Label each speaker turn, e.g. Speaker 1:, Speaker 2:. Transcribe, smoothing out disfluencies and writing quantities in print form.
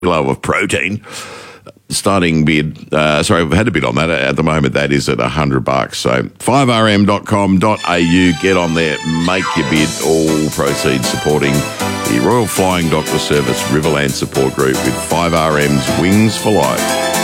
Speaker 1: kilo of protein. Starting bid, we've had a bid on that. At the moment, that is at $100. So 5rm.com.au, get on there, make your bid. All proceeds supporting the Royal Flying Doctor Service Riverland Support Group with 5RM's Wings for Life.